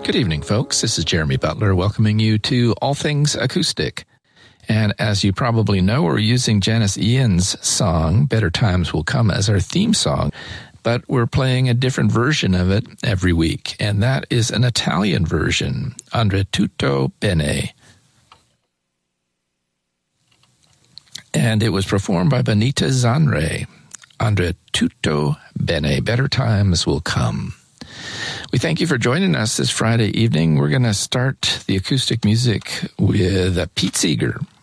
Good evening, folks. This is Jeremy Butler welcoming you to All Things Acoustic. And as you probably know, we're using Janis Ian's song, Better Times Will Come, as our theme song. But we're playing a different version of it every week, and that is an Italian version, Andre Tutto Bene. And it was performed by Benita Zanre. Andre Tutto Bene, Better Times Will Come. We thank you for joining us this Friday evening. We're going to start the acoustic music with Pete Seeger